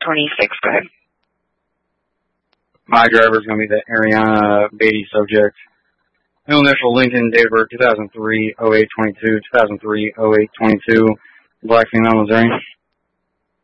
26. Go ahead. My driver is going to be the Ariana Beatty subject. Middle initial Lincoln, date of birth 2003-08-22, 2003-08-22, black female, Missouri.